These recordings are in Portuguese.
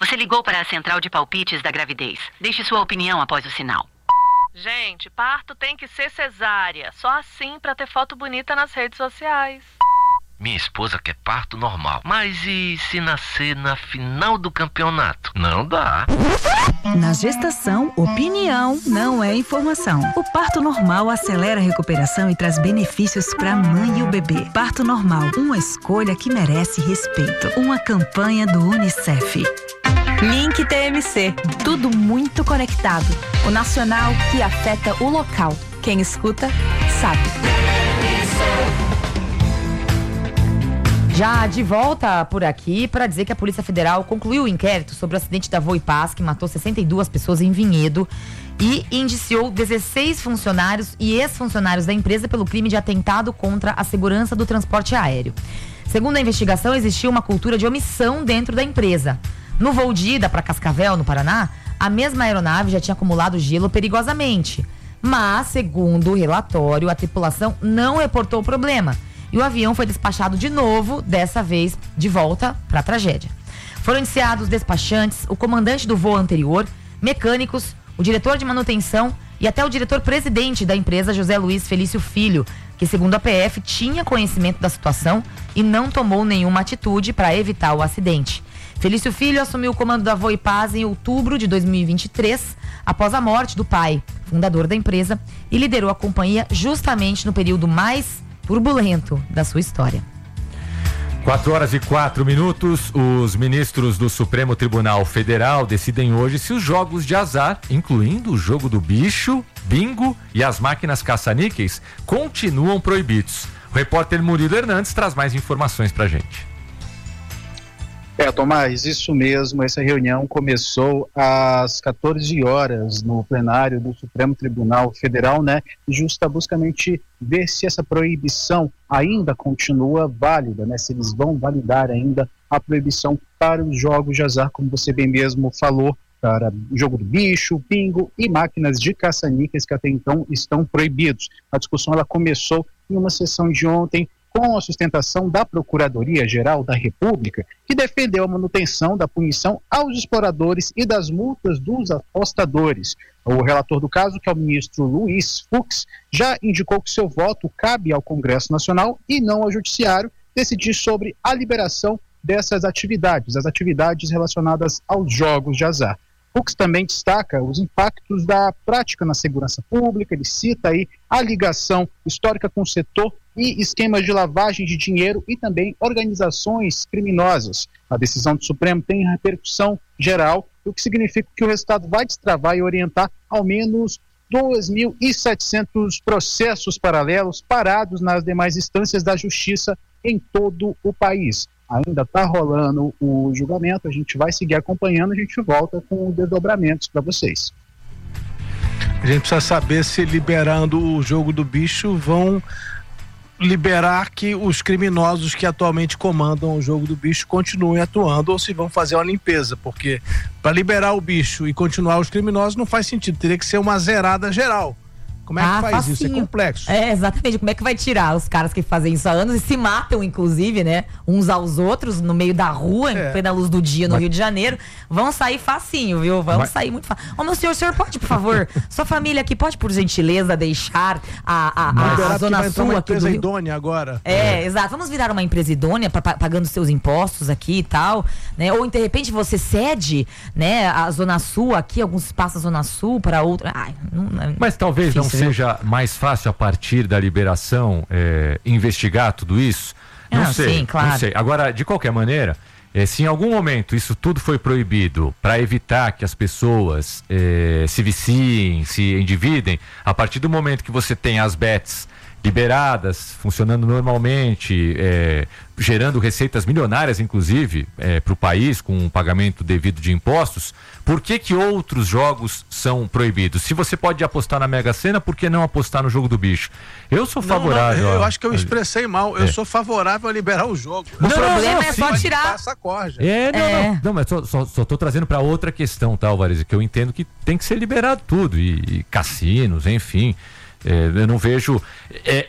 Você ligou para a central de palpites da gravidez. Deixe sua opinião após o sinal. Gente, parto tem que ser cesárea. Só assim pra ter foto bonita nas redes sociais. Minha esposa quer parto normal. Mas e se nascer na final do campeonato? Não dá. Na gestação, opinião não é informação. O parto normal acelera a recuperação e traz benefícios para a mãe e o bebê. Parto normal, uma escolha que merece respeito. Uma campanha do UNICEF. Link TMC, tudo muito conectado. O nacional que afeta o local. Quem escuta, sabe. Já de volta por aqui para dizer que a Polícia Federal concluiu o inquérito sobre o acidente da Voipaz, que matou 62 pessoas em Vinhedo, e indiciou 16 funcionários e ex-funcionários da empresa pelo crime de atentado contra a segurança do transporte aéreo. Segundo a investigação, existia uma cultura de omissão dentro da empresa. No voo de ida para Cascavel, no Paraná, a mesma aeronave já tinha acumulado gelo perigosamente. Mas, segundo o relatório, a tripulação não reportou o problema. E o avião foi despachado de novo, dessa vez de volta para a tragédia. Foram indiciados despachantes, o comandante do voo anterior, mecânicos, o diretor de manutenção e até o diretor-presidente da empresa, José Luiz Felício Filho, que, segundo a PF, tinha conhecimento da situação e não tomou nenhuma atitude para evitar o acidente. Felício Filho assumiu o comando da Voipaz em outubro de 2023, após a morte do pai, fundador da empresa, e liderou a companhia justamente no período mais turbulento da sua história. 4h04. Os ministros do Supremo Tribunal Federal decidem hoje se os jogos de azar, incluindo o jogo do bicho, bingo e as máquinas caça-níqueis, continuam proibidos. O repórter Murilo Hernandes traz mais informações pra gente. Tomás, isso mesmo, essa reunião começou às 14 horas no plenário do Supremo Tribunal Federal, né? Justamente ver se essa proibição ainda continua válida, né? Se eles vão validar ainda a proibição para os jogos de azar, como você bem mesmo falou, para o jogo do bicho, bingo e máquinas de caça-níqueis que até então estão proibidos. A discussão ela começou em uma sessão de ontem, com a sustentação da Procuradoria-Geral da República, que defendeu a manutenção da punição aos exploradores e das multas dos apostadores. O relator do caso, que é o ministro Luiz Fux, já indicou que seu voto cabe ao Congresso Nacional e não ao Judiciário decidir sobre a liberação dessas atividades, as atividades relacionadas aos jogos de azar. Fux também destaca os impactos da prática na segurança pública, ele cita aí a ligação histórica com o setor e esquemas de lavagem de dinheiro e também organizações criminosas. A decisão do Supremo tem repercussão geral, o que significa que o resultado vai destravar e orientar ao menos 2.700 processos paralelos parados nas demais instâncias da justiça em todo o país. Ainda está rolando o julgamento, a gente vai seguir acompanhando, a gente volta com desdobramentos para vocês. A gente precisa saber se liberando o jogo do bicho vão liberar que os criminosos que atualmente comandam o jogo do bicho continuem atuando ou se vão fazer uma limpeza, porque para liberar o bicho e continuar os criminosos não faz sentido, teria que ser uma zerada geral. Como é que faz facinho. isso? É complexo. Exatamente. Como é que vai tirar os caras que fazem isso há anos e se matam, inclusive, né? Uns aos outros, no meio da rua, em plena luz do dia, no Rio de Janeiro. Vão sair facinho, viu? Sair muito fácil. Ô, meu senhor, o senhor pode, por favor, sua família aqui, pode, por gentileza, deixar a Zona Sul aqui do Rio? Idônea agora. Exato. Vamos virar uma empresa idônea, pagando seus impostos aqui e tal, né? Ou, de repente, você cede, né, a Zona Sul aqui, alguns espaços da Zona Sul para outra. Mas talvez não seja mais fácil a partir da liberação investigar tudo isso? Não sei, sim, claro. Não sei. Agora, de qualquer maneira, se em algum momento isso tudo foi proibido para evitar que as pessoas se viciem, se endividem, a partir do momento que você tem as bets liberadas, funcionando normalmente, gerando receitas milionárias, inclusive, para o país, com um pagamento devido de impostos, por que outros jogos são proibidos? Se você pode apostar na Mega Sena, por que não apostar no jogo do bicho? Eu sou favorável. Eu acho que eu expressei mal. Eu sou favorável a liberar o jogo. O problema é só tirar. Essa corja. Não, mas só tô trazendo para outra questão, tá, Alvarez? Que eu entendo que tem que ser liberado tudo, e cassinos, enfim. Eu não vejo.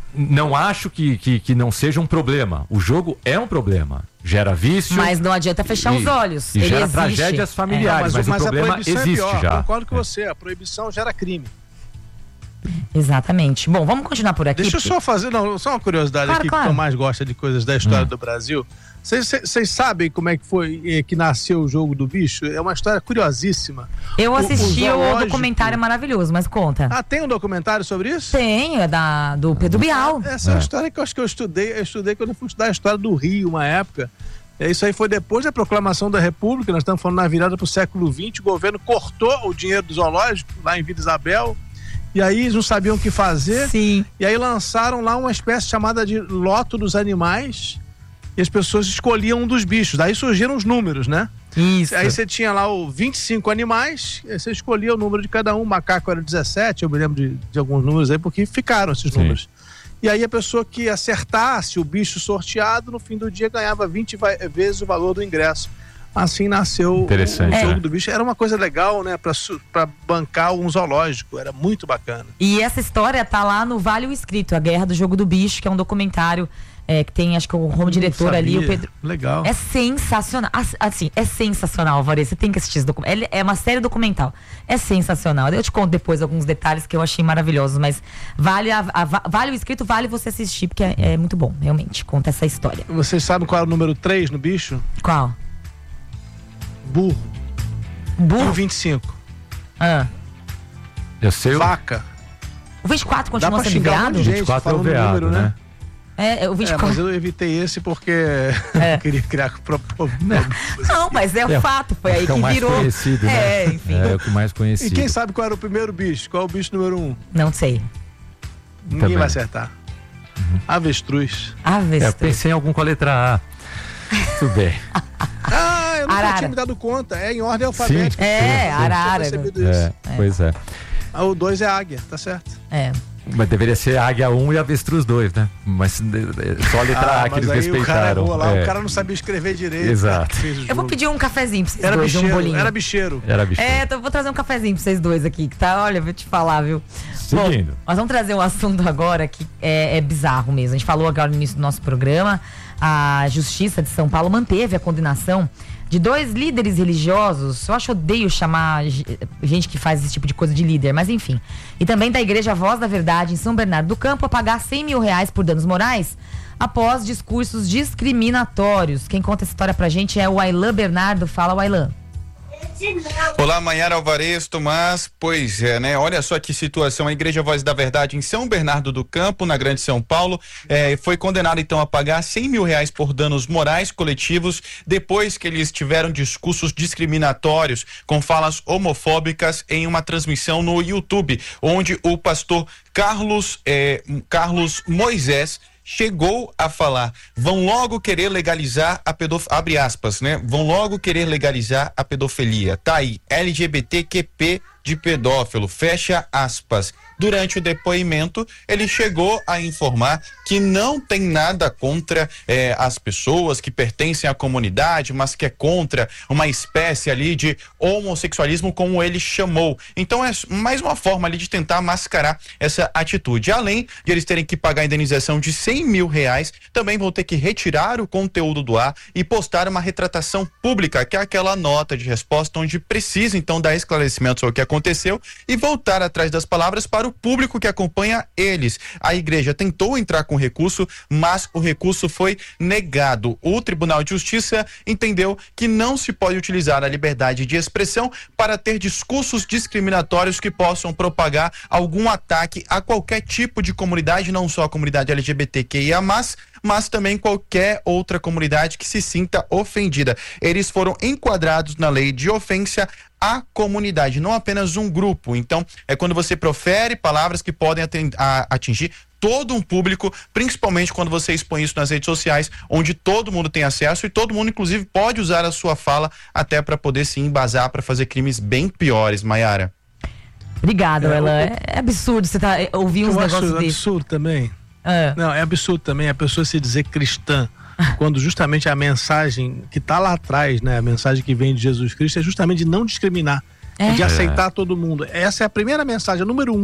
não acho que não seja um problema. O jogo é um problema. Gera vício. Mas não adianta fechar os olhos. E Ele gera existe. Tragédias familiares, mas o problema existe já. Eu concordo com você, a proibição gera crime. Exatamente. Bom, vamos continuar por aqui. Deixa eu só fazer, só uma curiosidade aqui, que o Tomás gosta de coisas da história do Brasil. Vocês sabem como é que foi que nasceu o Jogo do Bicho? É uma história curiosíssima. Eu assisti o documentário maravilhoso, mas conta. Ah, tem um documentário sobre isso? Tem, é do Pedro Bial. Essa é uma história que eu acho que eu estudei quando eu fui estudar a história do Rio, uma época. Isso aí foi depois da proclamação da República, nós estamos falando na virada para o século XX, o governo cortou o dinheiro do zoológico lá em Vila Isabel, e aí eles não sabiam o que fazer. Sim. E aí lançaram lá uma espécie chamada de loto dos animais, e as pessoas escolhiam um dos bichos. Daí surgiram os números, né? Isso. Aí você tinha lá 25 animais, e você escolhia o número de cada um. O macaco era 17, eu me lembro de alguns números aí, porque ficaram esses números. E aí a pessoa que acertasse o bicho sorteado, no fim do dia ganhava 20 vezes o valor do ingresso. Assim nasceu o Jogo do Bicho. Era uma coisa legal, né? Pra bancar um zoológico. Era muito bacana. E essa história tá lá no Vale o Escrito, A Guerra do Jogo do Bicho, que é um documentário que tem, acho que o diretor ali, o Pedro. Legal. É sensacional. Assim, é sensacional, Alvarez. Você tem que assistir esse documentário. É uma série documental. É sensacional. Eu te conto depois alguns detalhes que eu achei maravilhosos, mas vale o Escrito, vale você assistir, porque é muito bom, realmente. Conta essa história. Vocês sabem qual é o número 3 no bicho? Qual? Burro. Burro? 25. Eu sei. Vaca. O 24 continua sendo veado? veado? O 24 é o veado, número, né? O 24. Mas eu evitei esse porque eu queria criar Não, mas é o fato, foi aí que mais virou. Conhecido, né? Enfim. É o que mais conhecido. E quem sabe qual era o primeiro bicho? Qual é o bicho número 1? Não sei. Ninguém Também. vai acertar. Avestruz. Avestruz. Eu pensei em algum com a letra A. Tudo bem. Eu nunca Arara. tinha me dado conta. É em ordem alfabética. Arara. Pois é. O 2 é águia, tá certo. Mas deveria ser Águia 1 e Avestruz 2, né? Mas só a letra A que eles respeitaram. O cara não sabia escrever direito. Exato. Eu vou pedir um cafezinho pra vocês dois, bicheiro, um bolinho. Era bicheiro. Então eu vou trazer um cafezinho pra vocês dois aqui, que tá, olha, vou te falar, viu? Seguindo. Bom, nós vamos trazer um assunto agora que é bizarro mesmo. A gente falou agora no início do nosso programa, a Justiça de São Paulo manteve a condenação de 2 líderes religiosos. Eu odeio chamar gente que faz esse tipo de coisa de líder, mas enfim. E também da Igreja Voz da Verdade em São Bernardo do Campo a pagar R$100 mil por danos morais após discursos discriminatórios. Quem conta essa história pra gente é o Ailan Bernardo. Fala, Ailan. Olá, Maiara, Alvarez, Tomás. Pois é, né? Olha só que situação. A Igreja Voz da Verdade em São Bernardo do Campo, na Grande São Paulo, foi condenada então a pagar R$100 mil por danos morais coletivos depois que eles tiveram discursos discriminatórios com falas homofóbicas em uma transmissão no YouTube, onde o pastor Carlos Moisés chegou a falar: vão logo querer legalizar a pedofilia, abre aspas, né? Vão logo querer legalizar a pedofilia. Tá aí, LGBTQP de pedófilo, fecha aspas. Durante o depoimento, ele chegou a informar que não tem nada contra as pessoas que pertencem à comunidade, mas que é contra uma espécie ali de homossexualismo, como ele chamou. Então é mais uma forma ali de tentar mascarar essa atitude. Além de eles terem que pagar a indenização de R$100 mil, também vão ter que retirar o conteúdo do ar e postar uma retratação pública, que é aquela nota de resposta onde precisa então dar esclarecimentos sobre o que aconteceu e voltar atrás das palavras para o público que acompanha eles. A igreja tentou entrar com recurso, mas o recurso foi negado. O Tribunal de Justiça entendeu que não se pode utilizar a liberdade de expressão para ter discursos discriminatórios que possam propagar algum ataque a qualquer tipo de comunidade, não só a comunidade LGBTQIA+, mas também qualquer outra comunidade que se sinta ofendida. Eles foram enquadrados na lei de ofensa à comunidade, não apenas um grupo. Então, é quando você profere palavras que podem atingir todo um público, principalmente quando você expõe isso nas redes sociais, onde todo mundo tem acesso e todo mundo, inclusive, pode usar a sua fala até para poder se embasar para fazer crimes bem piores, Maiara. Obrigada, Ela. É absurdo você ouvir uns negócios desses. É absurdo também. Não, é absurdo também a pessoa se dizer cristã, quando justamente a mensagem que está lá atrás, né, a mensagem que vem de Jesus Cristo é justamente de não discriminar, de aceitar todo mundo. Essa é a primeira mensagem, a número 1.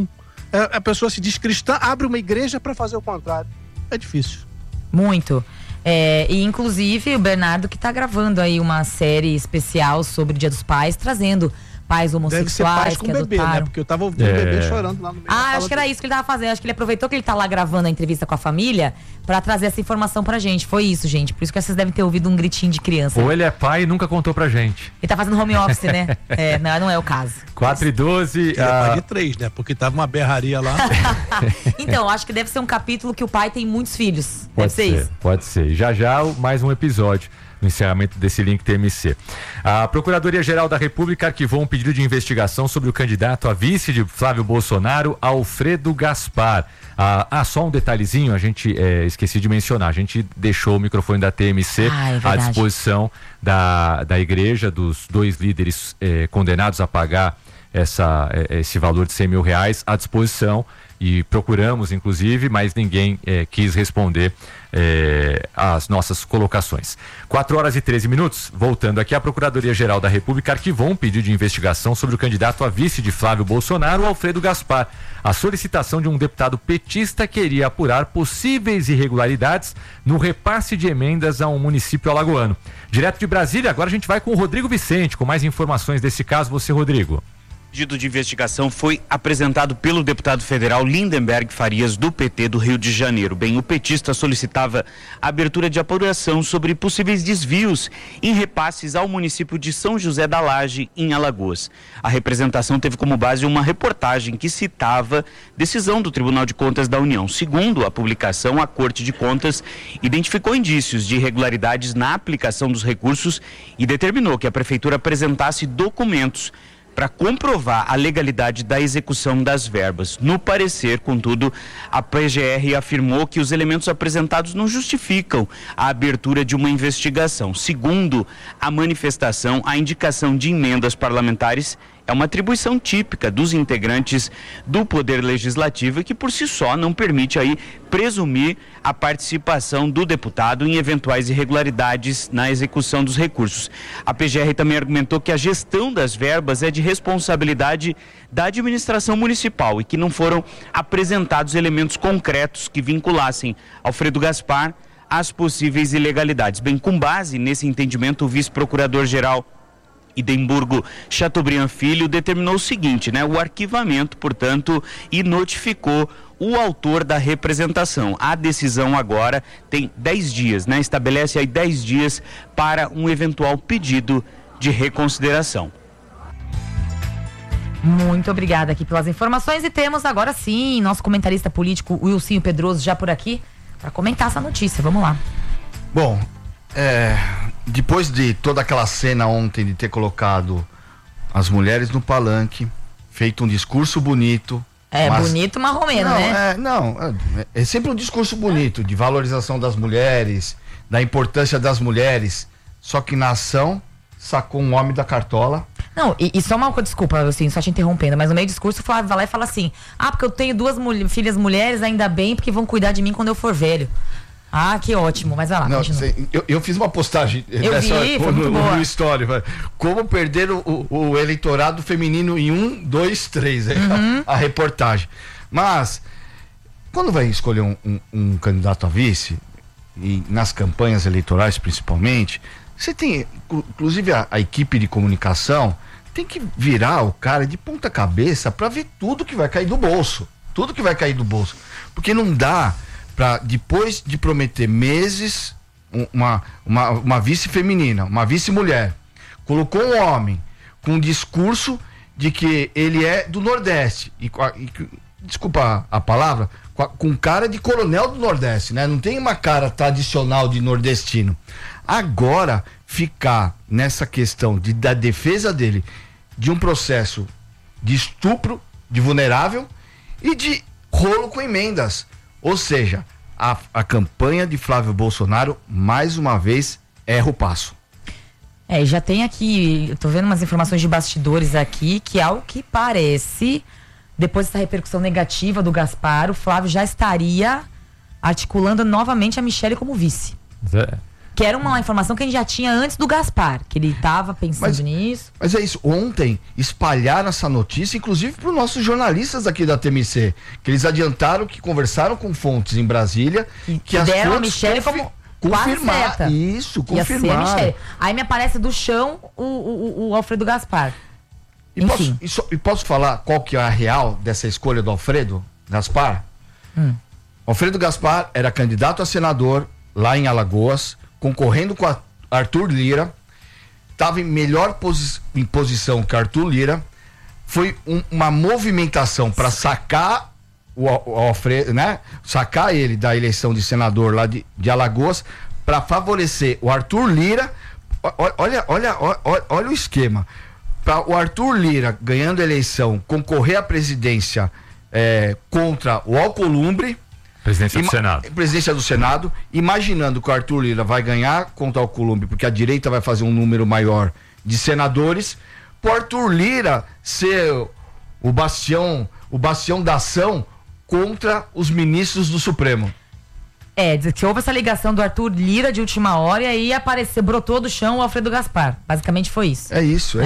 A pessoa se diz cristã, abre uma igreja para fazer o contrário. É difícil. Muito. E inclusive o Bernardo que tá gravando aí uma série especial sobre o Dia dos Pais, trazendo pais homossexuais. Deve ser pais com que bebê, adotaram. né? Porque eu tava ouvindo o bebê chorando lá no meio. Acho que era isso que ele tava fazendo. Acho que ele aproveitou que ele tá lá gravando a entrevista com a família pra trazer essa informação pra gente. Foi isso, gente. Por isso que vocês devem ter ouvido um gritinho de criança. Ou ele é pai e nunca contou pra gente. Ele tá fazendo home office, né? Não é o caso. 4:12. Ele é pai de 3, né? Porque tava uma berraria lá. Então, acho que deve ser um capítulo que o pai tem muitos filhos. Pode ser isso. Pode ser. Já mais um episódio no encerramento desse Link TMC. A Procuradoria-Geral da República arquivou um pedido de investigação sobre o candidato a vice de Flávio Bolsonaro, Alfredo Gaspar. Só um detalhezinho, a gente esqueci de mencionar, a gente deixou o microfone da TMC à disposição da igreja, dos 2 líderes condenados a pagar esse valor de R$100 mil à disposição, e procuramos inclusive, mas ninguém quis responder as nossas colocações. 4:13. Voltando aqui, a Procuradoria-Geral da República arquivou um pedido de investigação sobre o candidato a vice de Flávio Bolsonaro, Alfredo Gaspar. A solicitação de um deputado petista queria apurar possíveis irregularidades no repasse de emendas a um município alagoano. Direto de Brasília, agora a gente vai com o Rodrigo Vicente, com mais informações desse caso. Você, Rodrigo. O pedido de investigação foi apresentado pelo deputado federal Lindenberg Farias, do PT do Rio de Janeiro. O petista solicitava a abertura de apuração sobre possíveis desvios em repasses ao município de São José da Laje, em Alagoas. A representação teve como base uma reportagem que citava decisão do Tribunal de Contas da União. Segundo a publicação, a Corte de Contas identificou indícios de irregularidades na aplicação dos recursos e determinou que a prefeitura apresentasse documentos para comprovar a legalidade da execução das verbas. No parecer, contudo, a PGR afirmou que os elementos apresentados não justificam a abertura de uma investigação. Segundo a manifestação, a indicação de emendas parlamentares é uma atribuição típica dos integrantes do Poder Legislativo e que por si só não permite aí presumir a participação do deputado em eventuais irregularidades na execução dos recursos. A PGR também argumentou que a gestão das verbas é de responsabilidade da administração municipal e que não foram apresentados elementos concretos que vinculassem Alfredo Gaspar às possíveis ilegalidades. Bem, com base nesse entendimento, o vice-procurador-geral Idemburgo Chateaubriand Filho determinou o seguinte, o arquivamento, portanto, e notificou o autor da representação. A decisão agora tem 10 dias, estabelece aí 10 dias para um eventual pedido de reconsideração. Muito obrigada aqui pelas informações e temos agora sim nosso comentarista político Wilsinho Pedroso já por aqui para comentar essa notícia. Vamos lá. Bom, depois de toda aquela cena ontem de ter colocado as mulheres no palanque, feito um discurso bonito. Bonito marromeno, é sempre um discurso bonito de valorização das mulheres, da importância das mulheres, só que na ação sacou um homem da cartola. Não, e só uma desculpa, assim, só te interrompendo, mas no meio do discurso o Flávio vai lá e fala assim: porque eu tenho 2 filhas mulheres, ainda bem, porque vão cuidar de mim quando eu for velho. Que ótimo, mas vai lá. Eu fiz uma postagem no Story, como perder o eleitorado feminino em 1, 2, 3, a reportagem. Mas quando vai escolher um candidato a vice, e nas campanhas eleitorais principalmente, você tem, inclusive a equipe de comunicação tem que virar o cara de ponta cabeça para ver tudo que vai cair do bolso, porque não dá para, depois de prometer meses uma vice feminina, uma vice mulher, colocou um homem com um discurso de que ele é do Nordeste e desculpa a palavra, com cara de coronel do Nordeste, não tem uma cara tradicional de nordestino. Agora ficar nessa questão da defesa dele de um processo de estupro de vulnerável e de rolo com emendas. Ou seja, a campanha de Flávio Bolsonaro, mais uma vez, erra o passo. Já tem aqui, eu tô vendo umas informações de bastidores aqui, que ao que parece, depois dessa repercussão negativa do Gaspar, o Flávio já estaria articulando novamente a Michele como vice. Que era uma informação que a gente já tinha antes do Gaspar, que ele estava pensando nisso. Mas é isso, ontem espalharam essa notícia, inclusive para os nossos jornalistas aqui da TMC, que eles adiantaram que conversaram com fontes em Brasília, que as deram a fontes Michele como confirmar. Isso, confirmar. Aí me aparece do chão o Alfredo Gaspar. E posso falar qual que é a real dessa escolha do Alfredo Gaspar? Alfredo Gaspar era candidato a senador lá em Alagoas, concorrendo com Arthur Lira, estava em melhor posição que Arthur Lira. Foi uma movimentação para sacar o Alfredo, né? Sacar ele da eleição de senador lá de Alagoas, para favorecer o Arthur Lira. Olha o esquema. Para o Arthur Lira, ganhando a eleição, concorrer à presidência contra o Alcolumbre. Presidência do Senado. Presidência do Senado, imaginando que o Arthur Lira vai ganhar contra o Alcolumbre, porque a direita vai fazer um número maior de senadores, para o Arthur Lira ser o bastião da ação contra os ministros do Supremo. Diz que houve essa ligação do Arthur Lira de última hora e aí brotou do chão o Alfredo Gaspar. Basicamente foi isso. É isso.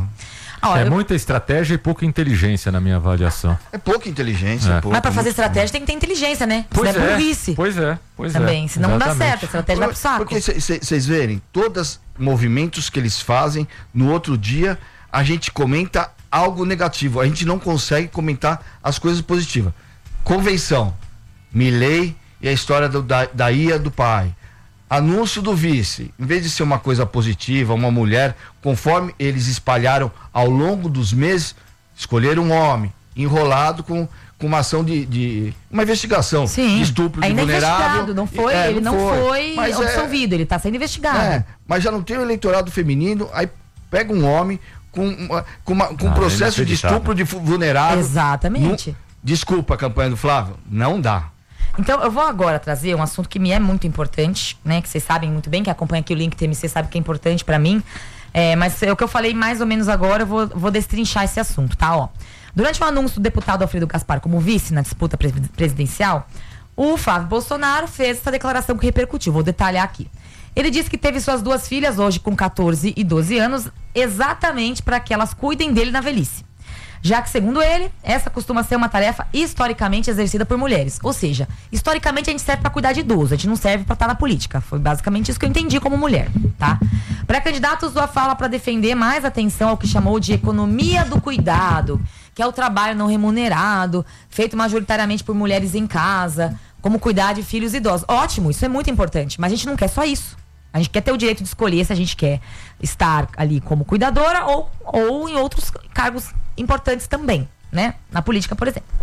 Muita estratégia e pouca inteligência na minha avaliação. É pouca inteligência. Mas para fazer estratégia tem que ter inteligência, né? Pois senão é burrice. Pois é. Também, senão não dá certo, a estratégia vai pro saco. Porque vocês verem, todos movimentos que eles fazem, no outro dia a gente comenta algo negativo, a gente não consegue comentar as coisas positivas. Convenção, Milei e a história da IA do pai. Anúncio do vice, em vez de ser uma coisa positiva, uma mulher, conforme eles espalharam ao longo dos meses, escolheram um homem enrolado com uma ação de uma investigação. Sim, de estupro ainda de vulnerável. Não foi, ele não foi absolvido, ele está sendo investigado. Mas já não tem o eleitorado feminino, aí pega um homem com um processo de estupro de vulnerável. Exatamente. Desculpa a campanha do Flávio, não dá. Então eu vou agora trazer um assunto que me é muito importante, né? Que vocês sabem muito bem, que acompanha aqui o Link TMC sabe que é importante pra mim. Mas é o que eu falei mais ou menos agora, eu vou destrinchar esse assunto, tá? Durante o anúncio do deputado Alfredo Gaspar como vice na disputa presidencial, o Flávio Bolsonaro fez essa declaração que repercutiu. Vou detalhar aqui. Ele disse que teve suas duas filhas, hoje com 14 e 12 anos, exatamente para que elas cuidem dele na velhice. Já que, segundo ele, essa costuma ser uma tarefa historicamente exercida por mulheres. Ou seja, historicamente a gente serve para cuidar de idoso, a gente não serve para estar na política. Foi basicamente isso que eu entendi como mulher, tá? Pré-candidato usou a fala para defender mais atenção ao que chamou de economia do cuidado, que é o trabalho não remunerado, feito majoritariamente por mulheres em casa, como cuidar de filhos idosos. Ótimo, isso é muito importante, mas a gente não quer só isso. A gente quer ter o direito de escolher se a gente quer estar ali como cuidadora ou em outros cargos importantes também, né? Na política, por exemplo.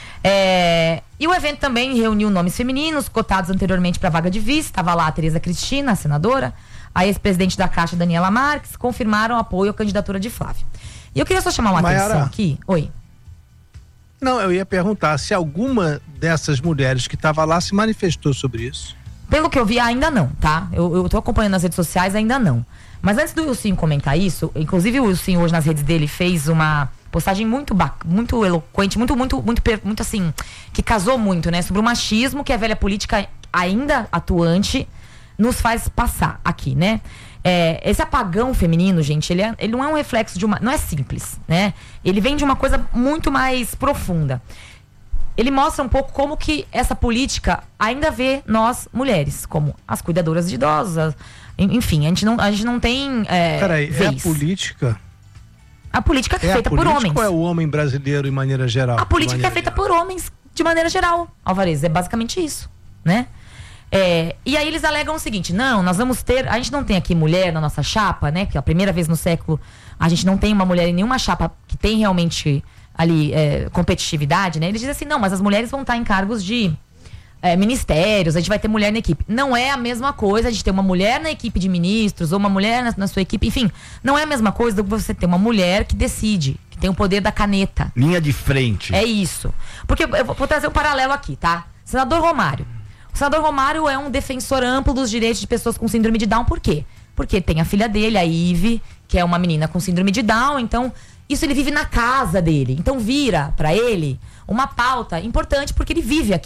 E o evento também reuniu nomes femininos cotados anteriormente para a vaga de vice. Estava lá a Tereza Cristina, a senadora, a ex-presidente da Caixa, Daniela Marques, confirmaram apoio à candidatura de Flávio. E eu queria só chamar uma atenção aqui. Oi. Não, eu ia perguntar se alguma dessas mulheres que estava lá se manifestou sobre isso. Pelo que eu vi, ainda não, tá? Eu tô acompanhando nas redes sociais, ainda não. Mas antes do Wilson comentar isso, inclusive o Wilson hoje nas redes dele fez uma postagem muito eloquente, muito assim, que casou muito, né? Sobre o machismo que a velha política ainda atuante nos faz passar aqui, né? Esse apagão feminino, gente, ele não é um reflexo de não é simples, né? Ele vem de uma coisa muito mais profunda. Ele mostra um pouco como que essa política ainda vê nós, mulheres, como as cuidadoras de idosos. Enfim, a gente não tem Peraí, vez. É a política? A política é feita por homens. Ou é o homem brasileiro em maneira geral? A política é feita por homens de maneira geral, Alvarez. É basicamente isso, né? E aí eles alegam o seguinte: não, nós vamos ter... A gente não tem aqui mulher na nossa chapa, né? Que é a primeira vez no século a gente não tem uma mulher em nenhuma chapa que tem realmente... ali, competitividade, né? Eles dizem assim, não, mas as mulheres vão estar em cargos de ministérios, a gente vai ter mulher na equipe. Não é a mesma coisa a gente ter uma mulher na equipe de ministros, ou uma mulher na sua equipe, enfim, não é a mesma coisa do que você ter uma mulher que decide, que tem o poder da caneta. Linha de frente. É isso. Porque eu vou trazer um paralelo aqui, tá? Senador Romário. O senador Romário é um defensor amplo dos direitos de pessoas com síndrome de Down, por quê? Porque tem a filha dele, a Ive, que é uma menina com síndrome de Down, então... Isso ele vive na casa dele. Então vira pra ele uma pauta importante porque ele vive aquilo.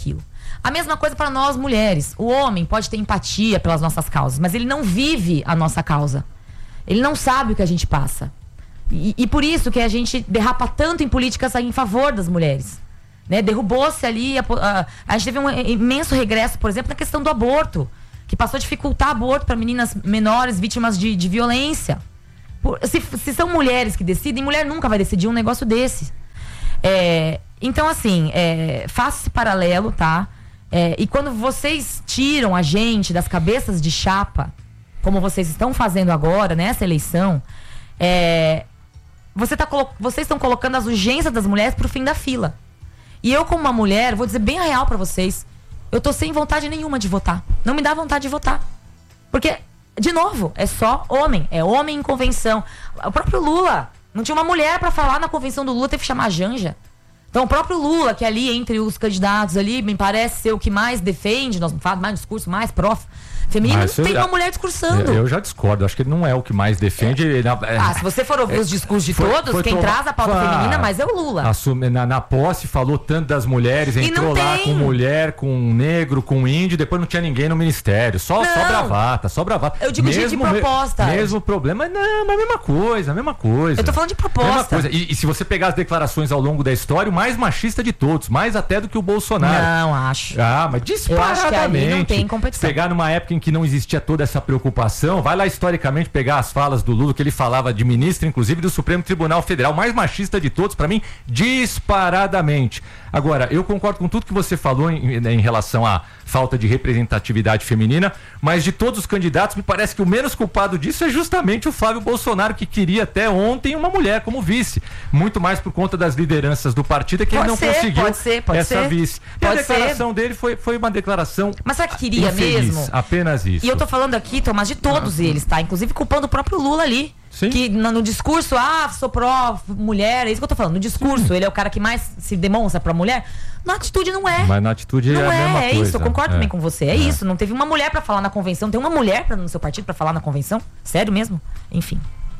A mesma coisa para nós mulheres. O homem pode ter empatia pelas nossas causas, mas ele não vive a nossa causa. Ele não sabe o que a gente passa. E por isso que a gente derrapa tanto em políticas em favor das mulheres. Né? Derrubou-se ali, a gente teve um imenso regresso, por exemplo, na questão do aborto, que passou a dificultar aborto para meninas menores vítimas de violência. Se são mulheres que decidem, mulher nunca vai decidir um negócio desse. Então, assim, faça esse paralelo, tá? E quando vocês tiram a gente das cabeças de chapa, como vocês estão fazendo agora, nessa eleição, vocês estão colocando as urgências das mulheres pro fim da fila. E eu, como uma mulher, vou dizer bem a real pra vocês, eu tô sem vontade nenhuma de votar. Não me dá vontade de votar. Porque, de novo, é só homem. É homem em convenção. O próprio Lula, não tinha uma mulher pra falar na convenção do Lula, teve que chamar a Janja. Então, o próprio Lula, que ali, entre os candidatos ali, me parece ser o que mais defende, nós falamos mais discurso, mais feminino, não tem uma mulher discursando. Eu já discordo, acho que ele não é o que mais defende. Se você for ouvir os discursos de todos, quem traz a pauta feminina mais é o Lula. Na posse falou tanto das mulheres, entrou lá com mulher, com negro, com índio, depois não tinha ninguém no ministério. Só bravata. Eu digo de proposta. Mesmo problema, não, mas a mesma coisa. Eu tô falando de proposta. E se você pegar as declarações ao longo da história, o mais machista de todos, mais até do que o Bolsonaro. Não, acho. Mas disparadamente. Eu acho que ali não tem competição. Pegar numa época em que não existia toda essa preocupação, vai lá historicamente pegar as falas do Lula, que ele falava de ministro, inclusive do Supremo Tribunal Federal, mais machista de todos, pra mim, disparadamente. Agora, eu concordo com tudo que você falou em relação à falta de representatividade feminina, mas de todos os candidatos, me parece que o menos culpado disso é justamente o Flávio Bolsonaro, que queria até ontem uma mulher como vice. Muito mais por conta das lideranças do partido, que ele não conseguiu essa vice. E a declaração dele foi uma declaração. Mas será que queria mesmo? Apenas isso. E eu tô falando aqui, Tomás, de todos eles, tá? Inclusive culpando o próprio Lula ali. Sim. Que no discurso, sou pró-mulher, é isso que eu tô falando. No discurso, ele é o cara que mais se demonstra pró-mulher. Na atitude não é. Mas na atitude não é a mesma coisa. É isso, eu concordo também com você. É isso, não teve uma mulher pra falar na convenção. Tem uma mulher no seu partido pra falar na convenção? Sério mesmo? Enfim.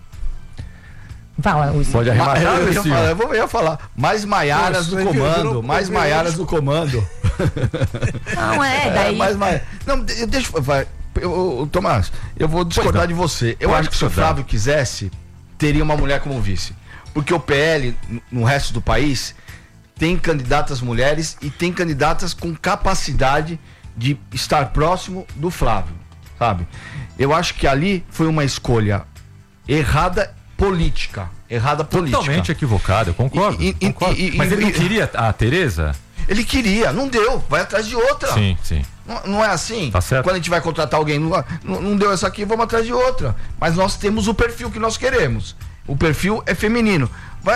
Fala, pode arrematar, eu ia falar. Mais Maiaras do comando. Mais Maiaras do comando. Não daí. Não, deixa eu. Tomás, eu vou discordar de você. Eu acho que se o Flávio quisesse, teria uma mulher como vice. Porque o PL, no resto do país, tem candidatas mulheres e tem candidatas com capacidade de estar próximo do Flávio, sabe? Eu acho que ali foi uma escolha errada política. Totalmente equivocada, eu concordo. Mas ele não queria a Tereza? Ele queria, não deu, vai atrás de outra. Sim. Não é assim? Tá certo. Quando a gente vai contratar alguém, não deu essa aqui, vamos atrás de outra. Mas nós temos o perfil que nós queremos. O perfil é feminino.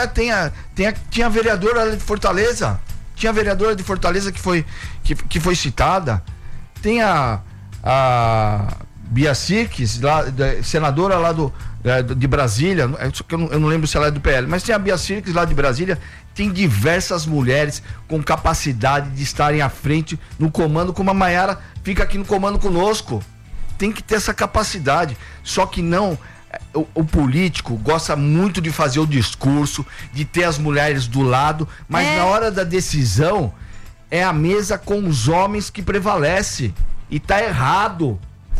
Tinha a vereadora de Fortaleza. Tinha a vereadora de Fortaleza que foi citada. Tem a Bia Sirques, senadora lá de Brasília. Eu não lembro se ela é do PL, mas tem a Bia Sirques lá de Brasília. Tem diversas mulheres com capacidade de estarem à frente no comando, como a Maiara fica aqui no comando conosco. Tem que ter essa capacidade. Só que não. O político gosta muito de fazer o discurso, de ter as mulheres do lado, mas na hora da decisão é a mesa com os homens que prevalece. E tá errado.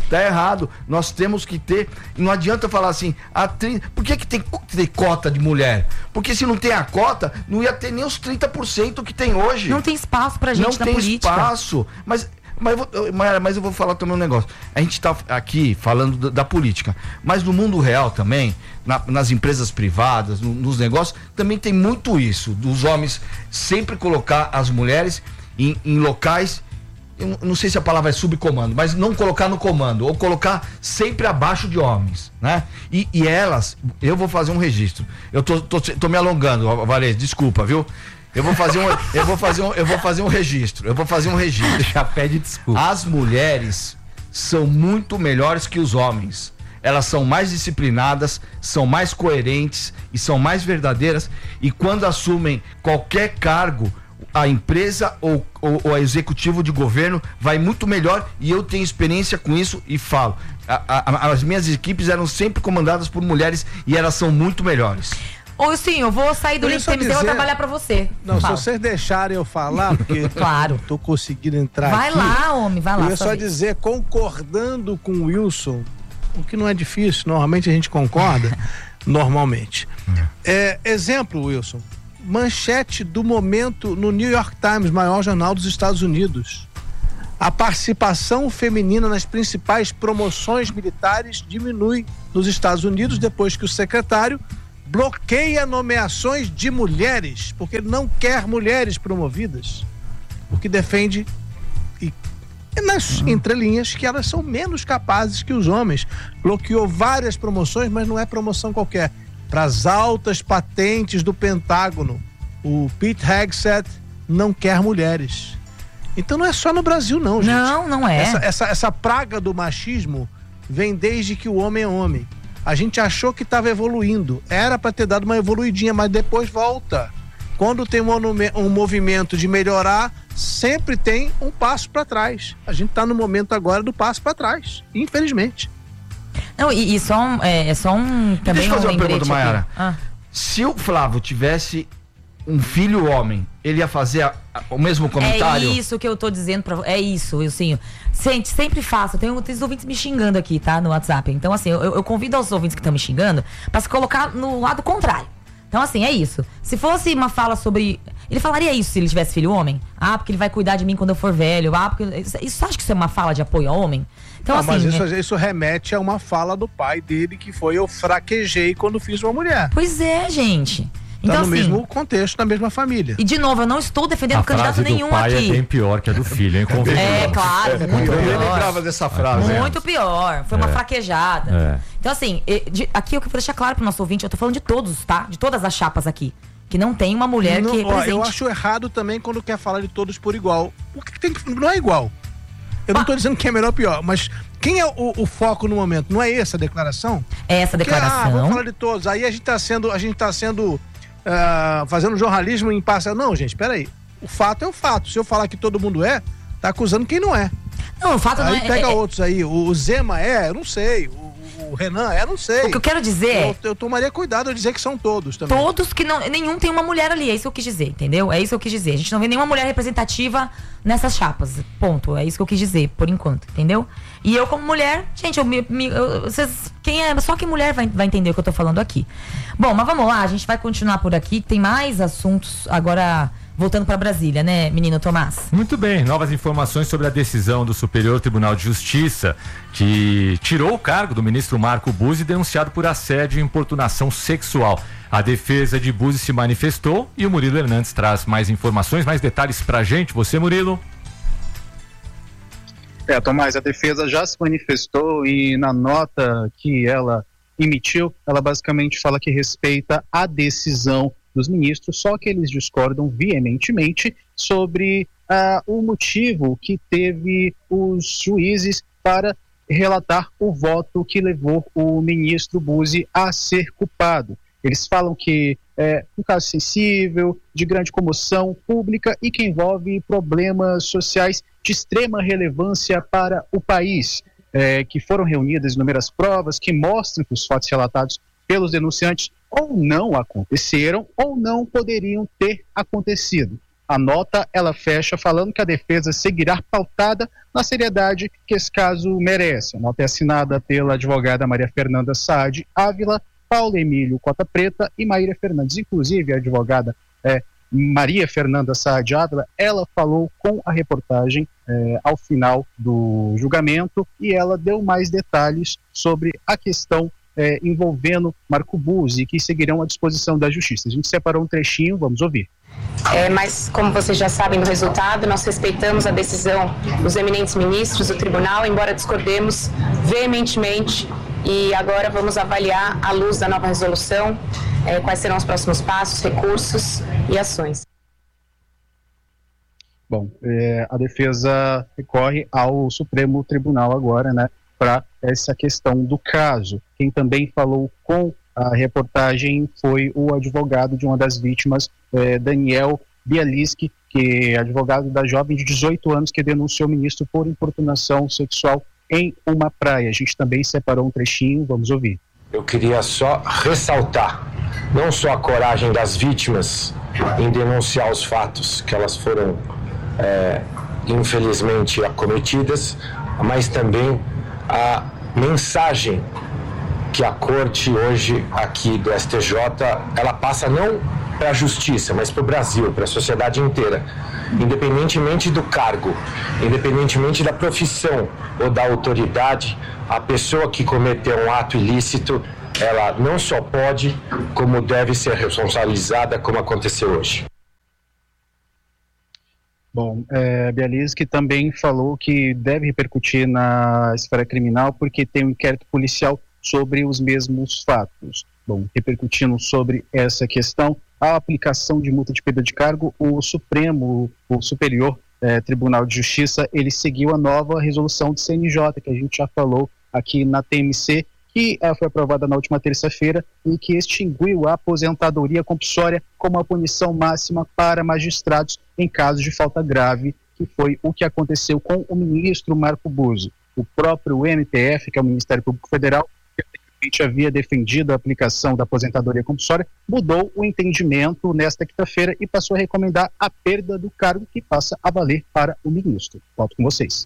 Nós temos que ter. Não adianta falar assim, por que tem cota de mulher? Porque se não tem a cota, não ia ter nem os 30% que tem hoje. Não tem espaço pra gente na política. Não tem espaço. Mas eu vou falar também um negócio. A gente tá aqui falando da política, mas no mundo real também, nas empresas privadas, nos negócios, também tem muito isso, dos homens sempre colocar as mulheres em locais. Eu não sei se a palavra é subcomando, mas não colocar no comando, ou colocar sempre abaixo de homens, né? E elas, eu vou fazer um registro. Eu tô me alongando, Valês, desculpa, viu? Eu vou fazer um registro. Já pede desculpa. As mulheres são muito melhores que os homens. Elas são mais disciplinadas, são mais coerentes e são mais verdadeiras, e quando assumem qualquer cargo, a empresa ou o executivo de governo vai muito melhor, e eu tenho experiência com isso e falo. As minhas equipes eram sempre comandadas por mulheres e elas são muito melhores. Ou sim, eu vou sair do Link TMZ e vou trabalhar pra você. Não, se vocês deixarem eu falar, porque claro. Tô conseguindo entrar vai aqui. Vai lá, homem, vai lá. Eu ia só dizer, concordando com o Wilson, o que não é difícil, normalmente a gente concorda, normalmente. Exemplo, Wilson, manchete do momento no New York Times, maior jornal dos Estados Unidos. A participação feminina nas principais promoções militares diminui nos Estados Unidos depois que o secretário bloqueia nomeações de mulheres, porque ele não quer mulheres promovidas, porque defende nas entrelinhas que elas são menos capazes que os homens. Bloqueou várias promoções, mas não é promoção qualquer. Para as altas patentes do Pentágono, o Pete Hegseth não quer mulheres. Então não é só no Brasil não, gente. Não é. Essa praga do machismo vem desde que o homem é homem. A gente achou que estava evoluindo. Era para ter dado uma evoluidinha, mas depois volta. Quando tem um movimento de melhorar, sempre tem um passo para trás. A gente está no momento agora do passo para trás, infelizmente. Não, e só um também. Deixa eu fazer uma pergunta, Mayara. Ah. Se o Flávio tivesse um filho homem, ele ia fazer o mesmo comentário? É isso que eu tô dizendo é isso, Wilson. Sempre faço. Tem os ouvintes me xingando aqui, tá? No WhatsApp. Então, assim, eu convido aos ouvintes que estão me xingando pra se colocar no lado contrário. Então, assim, é isso. Se fosse uma fala sobre... Ele falaria isso se ele tivesse filho homem? Ah, porque ele vai cuidar de mim quando eu for velho. Ah, porque... Isso, acha que isso é uma fala de apoio ao homem? Então, não, assim, mas isso remete a uma fala do pai dele que foi: eu fraquejei quando fiz uma mulher. Pois é, gente. Então, no assim, mesmo contexto, na mesma família. E de novo, eu não estou defendendo candidato nenhum aqui. A frase do pai é bem pior que a do filho, hein? Claro, muito pior. Eu lembrava dessa frase. Muito pior. Foi uma fraquejada. Então, assim, aqui eu quero deixar claro pro nosso ouvinte, eu tô falando de todos, tá? De todas as chapas aqui. Que não tem uma mulher que represente. Eu acho errado também quando quer falar de todos por igual. Porque não é igual. Eu não tô dizendo que é melhor ou pior, mas quem é o foco no momento? Não é essa a declaração? É essa a declaração. Vamos falar de todos. Aí a gente tá sendo fazendo jornalismo em parcial. Não, gente, peraí. O fato é o fato. Se eu falar que todo mundo tá acusando quem não é. Não, o fato aí não é... Aí pega outros aí. O Zema eu não sei. O Renan não sei. O que eu quero dizer eu tomaria cuidado de dizer que são todos também. Todos que não... Nenhum tem uma mulher ali, é isso que eu quis dizer, entendeu? É isso que eu quis dizer. A gente não vê nenhuma mulher representativa nessas chapas. Ponto. É isso que eu quis dizer, por enquanto, entendeu? E eu, como mulher, gente, só que mulher vai entender o que eu tô falando aqui. Bom, mas vamos lá, a gente vai continuar por aqui. Tem mais assuntos agora... Voltando para Brasília, né, menino Tomás? Muito bem, novas informações sobre a decisão do Superior Tribunal de Justiça que tirou o cargo do ministro Marco Buzzi, denunciado por assédio e importunação sexual. A defesa de Buzzi se manifestou e o Murilo Hernandes traz mais informações, mais detalhes pra gente. Você, Murilo? Tomás, a defesa já se manifestou e na nota que ela emitiu, ela basicamente fala que respeita a decisão dos ministros, só que eles discordam veementemente sobre o motivo que teve os juízes para relatar o voto que levou o ministro Buzzi a ser culpado. Eles falam que é um caso sensível, de grande comoção pública e que envolve problemas sociais de extrema relevância para o país, que foram reunidas inúmeras provas que mostram que os fatos relatados pelos denunciantes ou não aconteceram ou não poderiam ter acontecido. A nota, ela fecha falando que a defesa seguirá pautada na seriedade que esse caso merece. A nota é assinada pela advogada Maria Fernanda Saad Ávila, Paulo Emílio Cota Preta e Maíra Fernandes. Inclusive, a advogada Maria Fernanda Saad Ávila, ela falou com a reportagem ao final do julgamento e ela deu mais detalhes sobre a questão envolvendo Marco Buzzi, que seguirão à disposição da Justiça. A gente separou um trechinho, vamos ouvir. Mas, como vocês já sabem do resultado, nós respeitamos a decisão dos eminentes ministros do tribunal, embora discordemos veementemente, e agora vamos avaliar, à luz da nova resolução, quais serão os próximos passos, recursos e ações. Bom, a defesa recorre ao Supremo Tribunal agora, né, para essa questão do caso. Quem também falou com a reportagem foi o advogado de uma das vítimas, Daniel Bialiski, que é advogado da jovem de 18 anos que denunciou o ministro por importunação sexual em uma praia. A gente também separou um trechinho, vamos ouvir. Eu queria só ressaltar não só a coragem das vítimas em denunciar os fatos que elas foram infelizmente acometidas, mas também a mensagem que a corte hoje aqui do STJ, ela passa não para a justiça, mas para o Brasil, para a sociedade inteira. Independentemente do cargo, independentemente da profissão ou da autoridade, a pessoa que cometeu um ato ilícito, ela não só pode, como deve ser responsabilizada, como aconteceu hoje. Bom, Bialyski também falou que deve repercutir na esfera criminal porque tem um inquérito policial sobre os mesmos fatos. Bom, repercutindo sobre essa questão, a aplicação de multa de perda de cargo, o Superior Tribunal de Justiça, ele seguiu a nova resolução do CNJ, que a gente já falou aqui na TMC, que foi aprovada na última terça-feira e que extinguiu a aposentadoria compulsória como a punição máxima para magistrados em casos de falta grave, que foi o que aconteceu com o ministro Marco Buzzi. O próprio MPF, que é o Ministério Público Federal, que havia defendido a aplicação da aposentadoria compulsória, mudou o entendimento nesta quinta-feira e passou a recomendar a perda do cargo, que passa a valer para o ministro. Volto com vocês.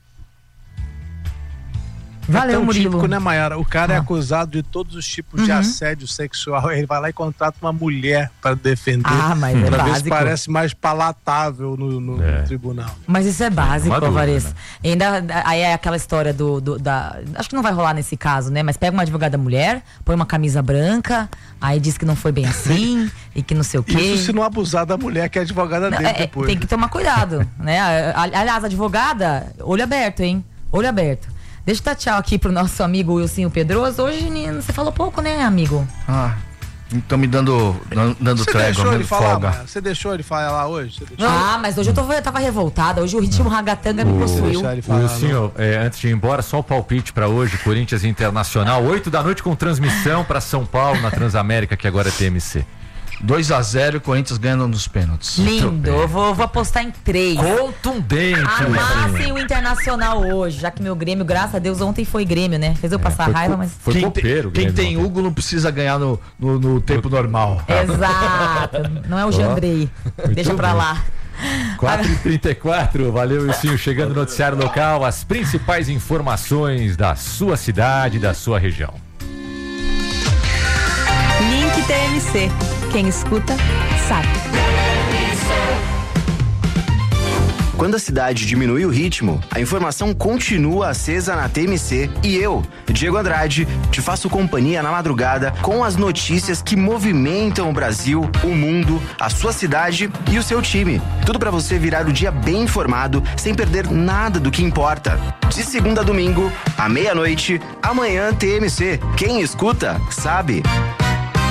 Valeu, tão Murilo. Típico, né, Mayara? O cara é acusado de todos os tipos de assédio sexual, ele vai lá e contrata uma mulher para defender. Mas é pra ver básico. se parece mais palatável no tribunal. Mas isso é básico, Madura, Vanessa. né? Ainda aí é aquela história acho que não vai rolar nesse caso, né? Mas pega uma advogada mulher, põe uma camisa branca, aí diz que não foi bem assim e que não sei o quê. Isso se não abusar da mulher que é advogada dele depois. Tem que tomar cuidado, né? Aliás, advogada, olho aberto, hein? Olho aberto. Deixa eu dar tchau aqui pro nosso amigo Wilsinho Pedroso. Hoje você falou pouco, né, amigo? Estão me dando trégua, dando folga. Você deixou ele falar hoje? Mas hoje eu tava revoltada. Hoje o ritmo ragatanga me possuiu. Wilsinho, antes de ir embora, só o palpite para hoje, Corinthians Internacional, 8 da noite com transmissão para São Paulo na Transamérica, que agora é TMC. 2-0 e o Corinthians ganhando nos pênaltis. Lindo, eu vou apostar em 3. Contundente. Amassem o Internacional hoje, já que meu Grêmio, graças a Deus, ontem foi Grêmio, né? Fez eu passar raiva, mas... Foi quem tem Hugo não precisa ganhar no tempo normal. Exato, não é o Jandrei. Deixa pra lá. 4h34, valeu, Wilsinho. Chegando no noticiário local, as principais informações da sua cidade, da sua região. Link TMC. Quem escuta, sabe. Quando a cidade diminui o ritmo, a informação continua acesa na TMC e eu, Diego Andrade, te faço companhia na madrugada com as notícias que movimentam o Brasil, o mundo, a sua cidade e o seu time. Tudo para você virar o dia bem informado, sem perder nada do que importa. De segunda a domingo, à meia-noite, amanhã TMC. Quem escuta, sabe.